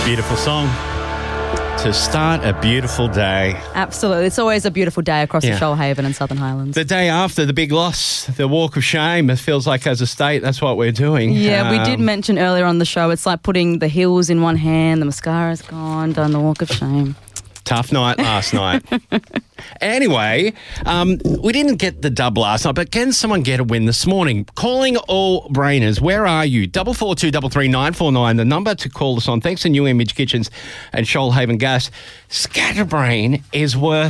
Beautiful song to start a beautiful day. Absolutely. It's always a beautiful day across the Shoalhaven and Southern Highlands. The day after the big loss, the walk of shame, it feels like as a state, that's what we're doing. Yeah, we did mention earlier on the show, it's like putting the hills in one hand, the mascara's gone, done the walk of shame. Tough night last night. Anyway, we didn't get the dub last night, but can someone get a win this morning? Calling all brainers. Where are you? 44233949, the number to call us on. Thanks to New Image Kitchens and Shoalhaven Gas. Scatterbrain is worth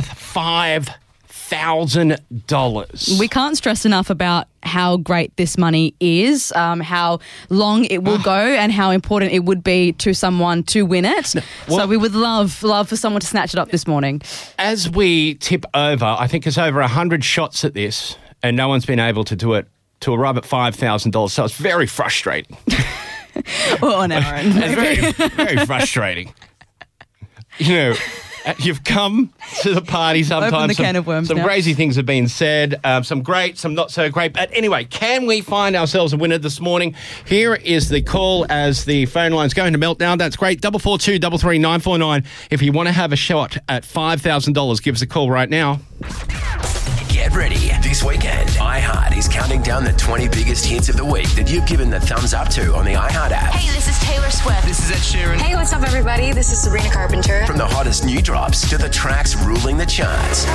$5,000. We can't stress enough about how great this money is, how long it will go and how important it would be to someone to win it. So we would love for someone to snatch it up this morning. As we tip over, I think it's over 100 shots at this and no one's been able to do it to arrive at $5,000. So it's very frustrating. Well, on our end. It's very frustrating. You know, you've come to the party sometimes. Open the can of worms Some now. crazy things have been said, some great, some not so great. But anyway, can we find ourselves a winner this morning? Here is the call as the phone line's going to meltdown. That's great. 44233949. If you want to have a shot at $5,000, give us a call right now. Get ready. This weekend, iHeart is counting down the 20 biggest hits of the week that you've given the thumbs up to on the iHeart app. Hey, this is Taylor Swift. This is Ed Sheeran. Hey, what's up, everybody? This is Sabrina Carpenter. From the hottest new drops to the tracks ruling the charts.